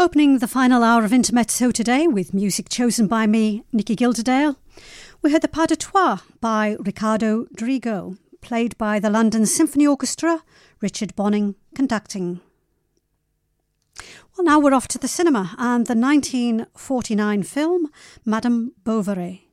Opening the final hour of Intermezzo today with music chosen by me, Nikki Gilderdale, we heard the Pas de Trois by Riccardo Drigo, played by the London Symphony Orchestra, Richard Bonning conducting. Well, now we're off to the cinema and the 1949 film Madame Bovary.